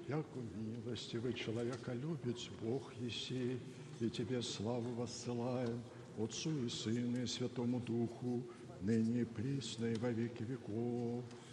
яко милостивый человеколюбец Бог еси, и Тебе славу воссылаем, Отцу и Сыну и Святому Духу, ныне и присно и во веки веков.